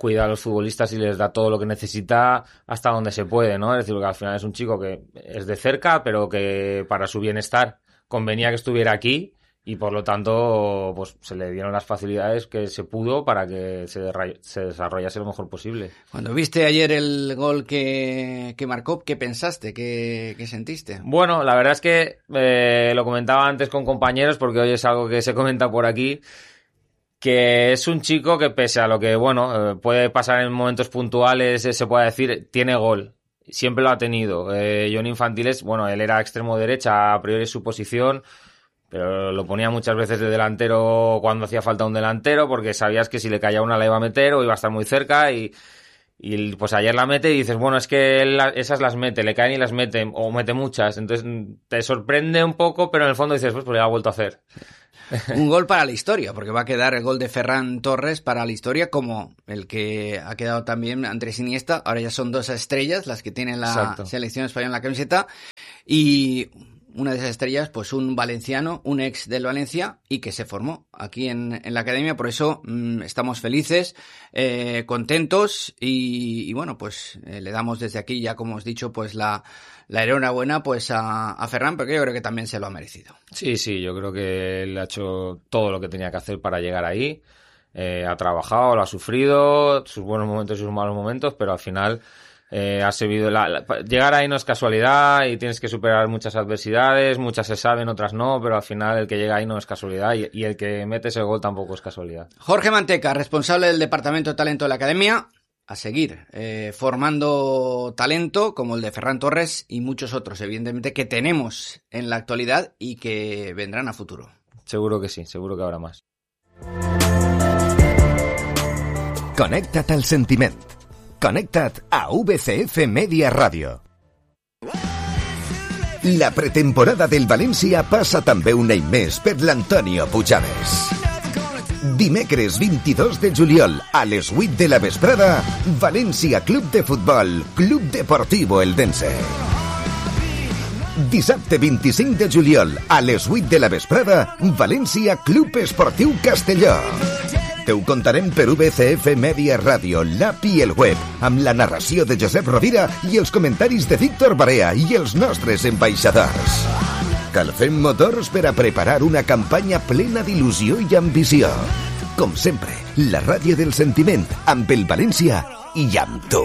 cuida a los futbolistas y les da todo lo que necesita hasta donde se puede, ¿no? Es decir, que al final es un chico que es de cerca, pero que para su bienestar convenía que estuviera aquí y por lo tanto pues se le dieron las facilidades que se pudo para que se desarrollase lo mejor posible. Cuando viste ayer el gol que marcó, ¿qué pensaste? ¿Qué sentiste? Bueno, la verdad es que lo comentaba antes con compañeros, porque hoy es algo que se comenta por aquí, que es un chico que pese a lo que, bueno, puede pasar en momentos puntuales, se puede decir, tiene gol. Siempre lo ha tenido. Johnny Infantiles, bueno, él era extremo derecha, a priori su posición, pero lo ponía muchas veces de delantero cuando hacía falta un delantero, porque sabías que si le caía una la iba a meter o iba a estar muy cerca y pues ayer la mete y dices, bueno, es que él esas las mete, le caen y las mete, o mete muchas, entonces te sorprende un poco, pero en el fondo dices, pues ya ha vuelto a hacer. Un gol para la historia, porque va a quedar el gol de Ferran Torres para la historia, como el que ha quedado también Andrés Iniesta. Ahora ya son 2 estrellas las que tiene la Exacto. selección española en la camiseta, y una de esas estrellas, pues un valenciano, un ex del Valencia, y que se formó aquí en la academia. Por eso estamos felices, contentos, y bueno, pues le damos desde aquí, ya como os he dicho, pues la enhorabuena pues a Ferran, porque yo creo que también se lo ha merecido. Sí, yo creo que él ha hecho todo lo que tenía que hacer para llegar ahí. Ha trabajado, lo ha sufrido, sus buenos momentos y sus malos momentos, pero al final ha servido. Llegar ahí no es casualidad y tienes que superar muchas adversidades, muchas se saben, otras no, pero al final el que llega ahí no es casualidad y el que mete ese gol tampoco es casualidad. Jorge Manteca, responsable del Departamento de Talento de la Academia, a seguir formando talento como el de Ferran Torres y muchos otros, evidentemente, que tenemos en la actualidad y que vendrán a futuro. Seguro que sí, seguro que habrá más. Connecta't al sentiment. Connecta't a VCF Media Ràdio. La pretemporada del València passa també un any més per l'Antonio Pujadas. Dimecres 22 de juliol a les 8 de la vesprada, València Club de Futbol, Club Deportivo Eldense. Dissabte 25 de juliol a les 8 de la vesprada, València Club Esportiu Castelló. Te ho contarem per VCF Media Ràdio, l'app i el web, amb la narració de Josep Rovira i els comentaris de Víctor Barea i els nostres ambaixadors. Calfem motors per a preparar una campanya plena d'il·lusió i ambició. Com sempre, la ràdio del sentiment, amb el València i amb tu.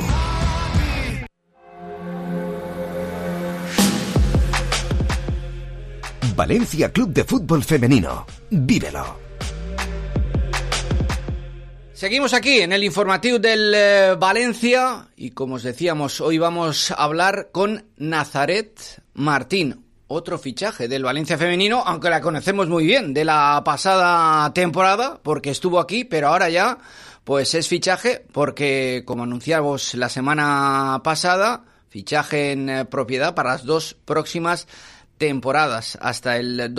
Valencia Club de Fútbol Femenino. Vívelo. Seguimos aquí en el informativo del Valencia y como os decíamos, hoy vamos a hablar con Nazaret Martín, otro fichaje del Valencia femenino, aunque la conocemos muy bien de la pasada temporada porque estuvo aquí, pero ahora ya pues es fichaje porque, como anunciamos la semana pasada, fichaje en propiedad para las 2 próximas temporadas hasta el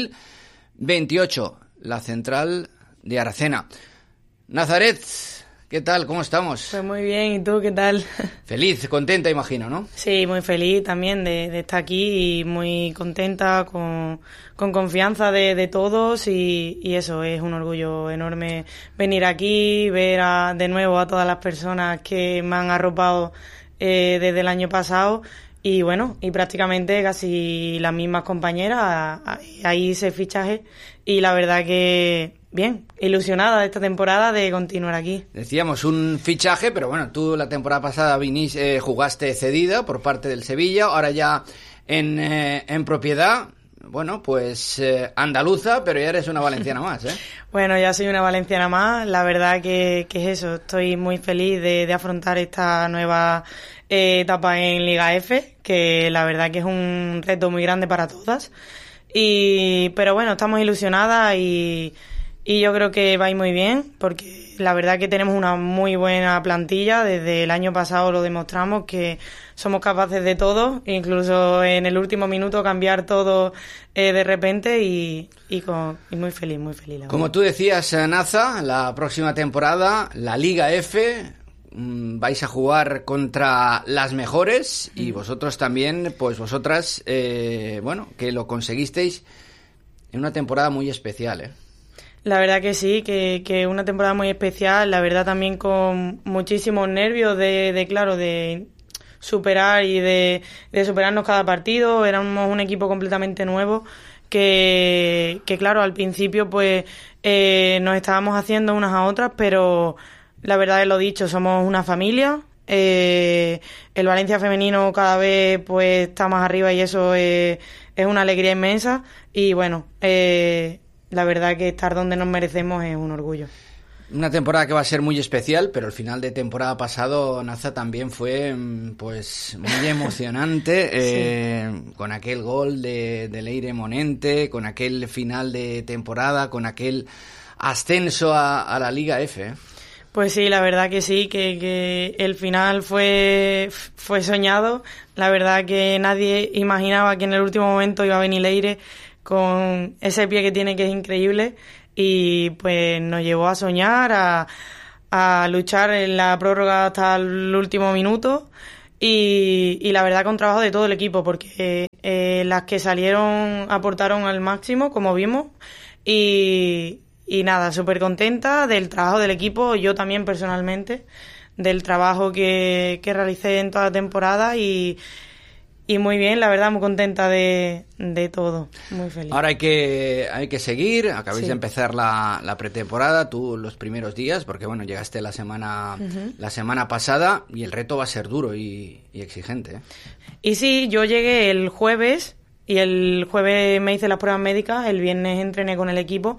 2028, la central de Aracena. Nazaret, ¿qué tal? ¿Cómo estamos? Pues muy bien, ¿y tú qué tal? Feliz, contenta, imagino, ¿no? Sí, muy feliz también de estar aquí y muy contenta, con confianza de todos y eso, es un orgullo enorme venir aquí, ver de nuevo a todas las personas que me han arropado desde el año pasado y bueno, y prácticamente casi las mismas compañeras, ahí hice fichaje y la verdad que bien, ilusionada de esta temporada de continuar aquí. Decíamos un fichaje, pero bueno, tú la temporada pasada jugaste cedida por parte del Sevilla, ahora ya en propiedad, bueno, pues andaluza, pero ya eres una valenciana más, ¿eh? Bueno, ya soy una valenciana más, la verdad que es eso, estoy muy feliz de afrontar esta nueva etapa en Liga F, que la verdad que es un reto muy grande para todas, pero bueno, estamos ilusionadas y yo creo que va a ir muy bien, porque la verdad que tenemos una muy buena plantilla. Desde el año pasado lo demostramos que somos capaces de todo, incluso en el último minuto cambiar todo de repente y muy feliz, la verdad. Como tú decías, Naza, la próxima temporada, la Liga F, vais a jugar contra las mejores y vosotros también, pues vosotras, bueno, que lo conseguisteis en una temporada muy especial, ¿eh? La verdad que sí, que una temporada muy especial, la verdad también con muchísimos nervios de superar y de superarnos cada partido. Éramos un equipo completamente nuevo que claro, al principio pues nos estábamos haciendo unas a otras, pero la verdad es lo dicho, somos una familia. El Valencia femenino cada vez pues está más arriba y eso es una alegría inmensa y bueno, la verdad que estar donde nos merecemos es un orgullo. Una temporada que va a ser muy especial, pero el final de temporada pasado, Naza, también fue pues muy emocionante, sí. Con aquel gol de Leire Monente, con aquel final de temporada, con aquel ascenso a la Liga F. Pues sí, la verdad que sí, que el final fue soñado. La verdad que nadie imaginaba que en el último momento iba a venir Leire con ese pie que tiene, que es increíble, y pues nos llevó a soñar, a luchar en la prórroga hasta el último minuto y la verdad con trabajo de todo el equipo, porque las que salieron aportaron al máximo, como vimos, y nada, súper contenta del trabajo del equipo, yo también personalmente, del trabajo que realicé en toda la temporada y muy bien, la verdad, muy contenta de todo, muy feliz. Ahora hay que seguir, acabáis de empezar la pretemporada, tú los primeros días, porque bueno, llegaste la semana pasada y el reto va a ser duro y exigente, ¿eh? Y sí, yo llegué el jueves y el jueves me hice las pruebas médicas, el viernes entrené con el equipo,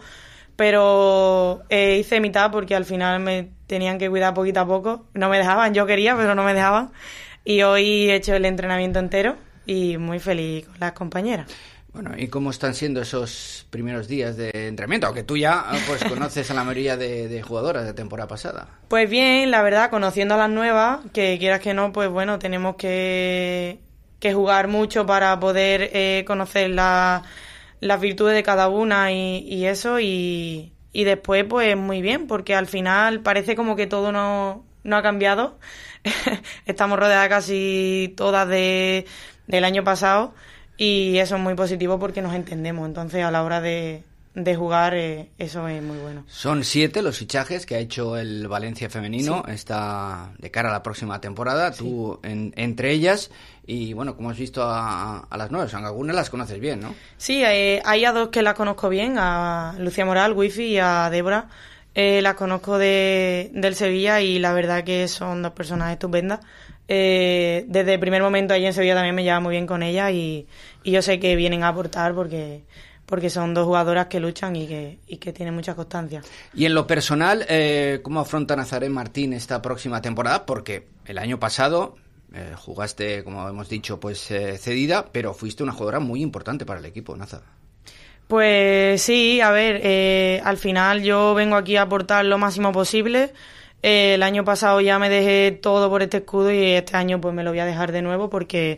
pero hice mitad porque al final me tenían que cuidar poquito a poco, no me dejaban, yo quería, pero no me dejaban. Y hoy he hecho el entrenamiento entero y muy feliz con las compañeras. Bueno, ¿y cómo están siendo esos primeros días de entrenamiento? Aunque tú ya pues conoces a la mayoría de jugadoras de temporada pasada. Pues bien, la verdad, conociendo a las nuevas, que quieras que no, pues bueno, tenemos que jugar mucho para poder conocer las virtudes de cada una y eso. Y después, pues muy bien, porque al final parece como que todo no ha cambiado. Estamos rodeadas casi todas del año pasado y eso es muy positivo porque nos entendemos, entonces a la hora de jugar eso es muy bueno. Son 7 los fichajes que ha hecho el Valencia femenino, sí. Está de cara a la próxima temporada, sí. Tú entre ellas, y bueno, como has visto a las nuevas, aunque algunas las conoces bien, ¿no? Sí, hay a 2 que las conozco bien, a Lucía Moral, Wifi, y a Débora. Las conozco del Sevilla y la verdad que son 2 personas estupendas. Desde el primer momento allí en Sevilla también me llevaba muy bien con ellas y yo sé que vienen a aportar porque son 2 jugadoras que luchan y que tienen mucha constancia. Y en lo personal, ¿cómo afronta Nazaret Martín esta próxima temporada? Porque el año pasado jugaste, como hemos dicho, pues cedida, pero fuiste una jugadora muy importante para el equipo, Naza. Pues sí, a ver, al final yo vengo aquí a aportar lo máximo posible. El año pasado ya me dejé todo por este escudo y este año pues me lo voy a dejar de nuevo porque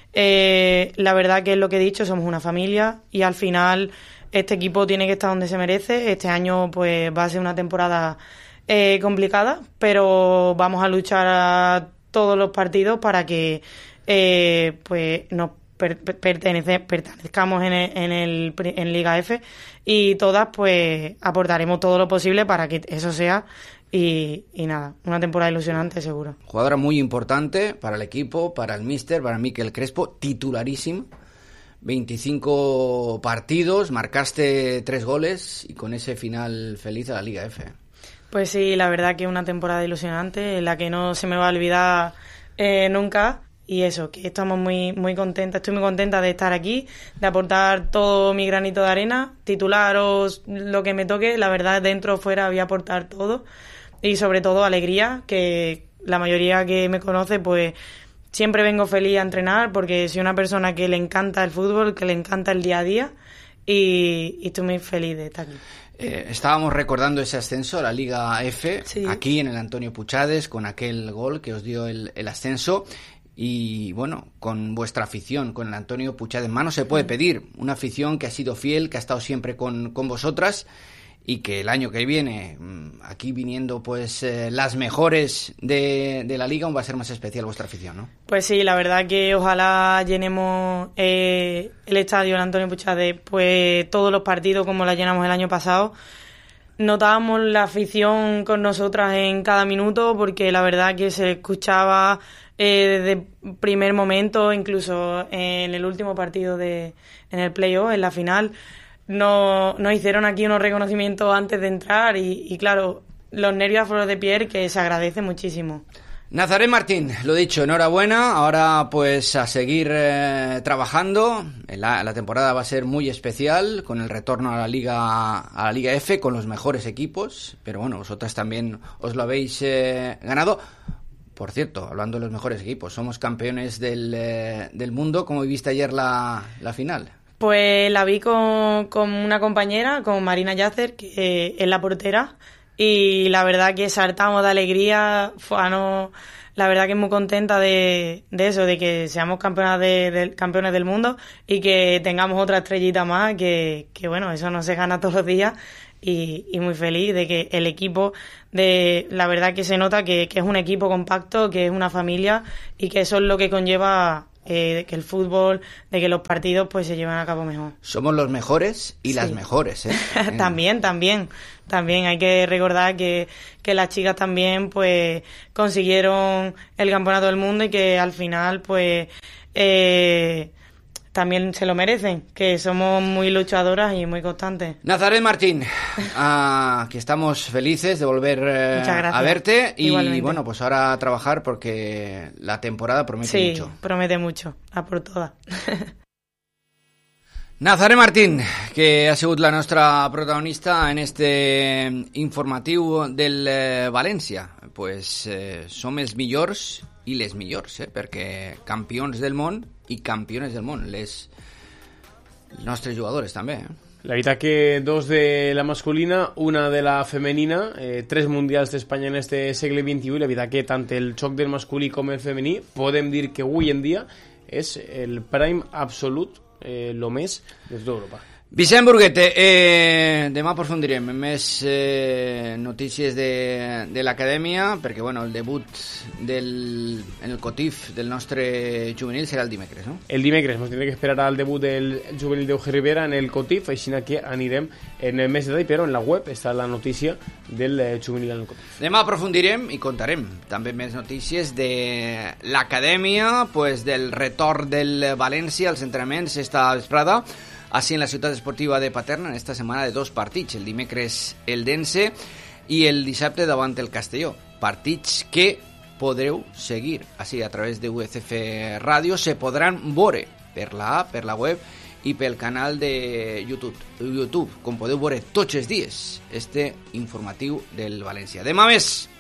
la verdad que es lo que he dicho, somos una familia y al final este equipo tiene que estar donde se merece. Este año pues va a ser una temporada complicada, pero vamos a luchar a todos los partidos para que pues nos pertenezcamos en Liga F y todas pues aportaremos todo lo posible para que eso sea y nada, una temporada ilusionante seguro. Jugadora muy importante para el equipo, para el míster, para Miquel Crespo, titularísimo, 25 partidos, marcaste 3 goles y con ese final feliz a la Liga F. Pues sí, la verdad que una temporada ilusionante en la que no se me va a olvidar nunca. Y eso, que estamos muy muy contentas, estoy muy contenta de estar aquí, de aportar todo mi granito de arena, titular o lo que me toque, la verdad dentro o fuera voy a aportar todo y sobre todo alegría, que la mayoría que me conoce pues siempre vengo feliz a entrenar porque soy una persona que le encanta el fútbol, que le encanta el día a día y estoy muy feliz de estar aquí. Estábamos recordando ese ascenso a la Liga F, sí. Aquí en el Antonio Puchades, con aquel gol que os dio el ascenso. Y bueno, con vuestra afición, con el Antonio Puchades, más no se puede pedir. Una afición que ha sido fiel, que ha estado siempre con vosotras y que el año que viene, aquí viniendo pues las mejores de la liga, aún va a ser más especial vuestra afición, ¿no? Pues sí, la verdad que ojalá llenemos el estadio del Antonio Puchades pues todos los partidos como la llenamos el año pasado. notábamos la afición con nosotras en cada minuto, porque la verdad que se escuchaba desde primer momento, incluso en el último partido en el playoff, en la final, nos hicieron aquí unos reconocimientos antes de entrar y claro, los nervios a flor de piel, que se agradece muchísimo. Nazaret Martín, lo dicho, enhorabuena. Ahora pues a seguir trabajando. La temporada va a ser muy especial con el retorno a la Liga F con los mejores equipos, pero bueno, vosotras también os lo habéis ganado. Por cierto, hablando de los mejores equipos, somos campeones del mundo. ¿Cómo viviste ayer la final? Pues la vi con una compañera, con Marina Yacer, que es la portera, y la verdad que saltamos de alegría. La verdad que muy contenta de eso, de que seamos campeones del mundo y que tengamos otra estrellita más, que bueno, eso no se gana todos los días, y muy feliz de que el equipo, la verdad que se nota que es un equipo compacto, que es una familia, y que eso es lo que conlleva que el fútbol, de que los partidos pues se lleven a cabo mejor. Somos los mejores y las mejores, ¿eh? También hay que recordar que las chicas también pues consiguieron el campeonato del mundo, y que al final pues también se lo merecen, que somos muy luchadoras y muy constantes. Nazaret Martín, que estamos felices de volver a verte, y igualmente. Bueno, pues ahora a trabajar, porque la temporada promete mucho. Sí, promete mucho, a por todas. Nazaret Martín, que ha sigut la nostra protagonista en este informatiu del València. Pues som els millors i les millors, perquè campions del món i campiones del món, les nostres jugadores també. La veritat que 2 de la masculina, una de la femenina, 3 mundials d'Espanya en este segle XXI, i la veritat que tant el xoc del masculí com el femení podem dir que avui en dia és el prime absolut, lo més des d'Europa. Vicent Burguete, demà aprofundirem en més notícies de l'acadèmia, perquè bueno, el debut en el COTIF del nostre juvenil serà el dimecres, no? El dimecres ens tindrem que esperar al debut del juvenil d'Euge Rivera en el COTIF, així que anirem en més detall, però en la web està la notícia del juvenil en el COTIF. Demà aprofundirem i contarem també més notícies de l'acadèmia, pues del retorn del València als entrenaments esta vesprada, així en la ciutat esportiva de Paterna, en esta setmana de 2 partits, el dimecres el Dense i el dissabte davant el Castelló, partits que podreu seguir així a través de UCF Ràdio, se podran veure per la app, per la web i pel canal de YouTube, com podeu veure tots els dies este informatiu del València. Demà més!